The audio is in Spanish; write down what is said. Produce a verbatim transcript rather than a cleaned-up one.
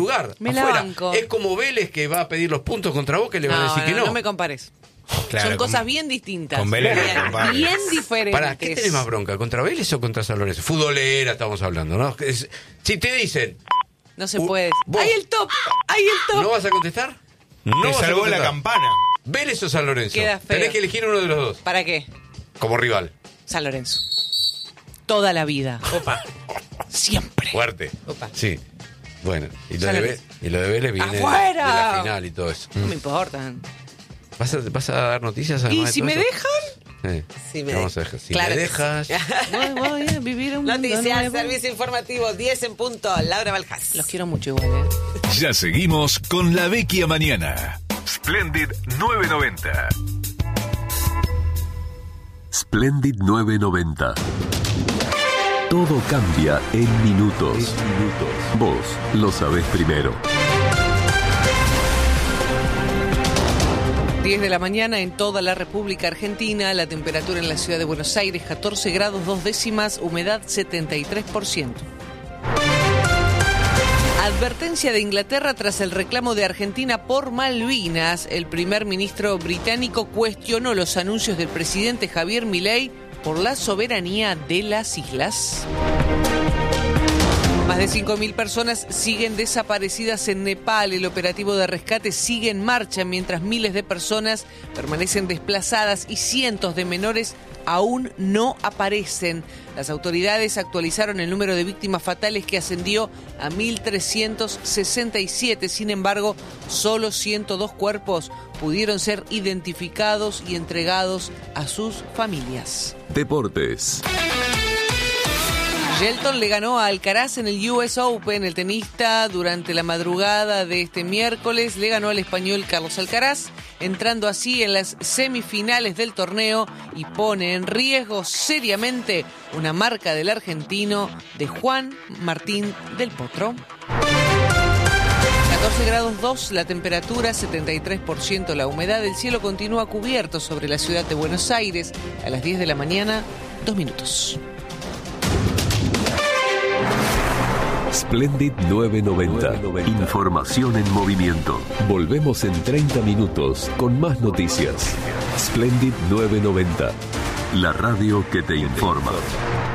lugar. Me la afuera. banco. Es como Vélez que va a pedir los puntos contra Boca y le van a No, decir no, que no. no me compares. Claro, Son con- cosas bien distintas. con Vélez bien, no compares. bien diferentes. ¿Para qué tenés más bronca? ¿Contra Vélez o contra San Lorenzo? Futbolera estamos hablando, ¿no? Es- si te dicen, No se Uh, puede. vos- ¡Ahí el top! ¡Ahí el top! ¿no vas a contestar? No Te vas a salvó la contestar. campana. ¿Vélez o San Lorenzo? Queda feo. Tenés que elegir uno de los dos ¿Para qué? como rival. San Lorenzo. Toda la vida. Opa. Siempre. Fuerte. Opa. Sí. Bueno, y lo, San de, Lorenzo. Ve- y lo de Vélez viene de, de ¡Afuera! la final y todo eso. No me importan. ¿Vas a, vas a dar noticias además ¿Y de si todo me eso? dejan? Sí. Si me Vamos a dejas. dejar. Si Claro me que dejas. Voy, voy a vivir un mundo Noticias, nuevo. servicio informativo, diez en punto. Laura Valjas. Los quiero mucho igual, ¿eh? Ya seguimos con La Vecchia Mañana. Splendid novecientos noventa. Splendid novecientos noventa. Todo cambia en minutos. minutos. Vos lo sabés primero. diez de la mañana en toda la República Argentina, la temperatura en la ciudad de Buenos Aires catorce grados dos décimas, humedad setenta y tres por ciento. Advertencia de Inglaterra tras el reclamo de Argentina por Malvinas. El primer ministro británico cuestionó los anuncios del presidente Javier Milei por la soberanía de las islas. Más de cinco mil personas siguen desaparecidas en Nepal. El operativo de rescate sigue en marcha mientras miles de personas permanecen desplazadas y cientos de menores aún no aparecen. Las autoridades actualizaron el número de víctimas fatales que ascendió a mil trescientos sesenta y siete. Sin embargo, solo ciento dos cuerpos pudieron ser identificados y entregados a sus familias. Deportes. Shelton le ganó a Alcaraz en el U S Open. El tenista, durante la madrugada de este miércoles, le ganó al español Carlos Alcaraz, entrando así en las semifinales del torneo y pone en riesgo seriamente una marca del argentino de Juan Martín del Potro. catorce grados dos la temperatura, setenta y tres por ciento la humedad. El cielo continúa cubierto sobre la ciudad de Buenos Aires. A las diez de la mañana, dos minutos. Splendid novecientos noventa. Información en movimiento. Volvemos en treinta minutos con más noticias. Splendid novecientos noventa. La radio que te informa.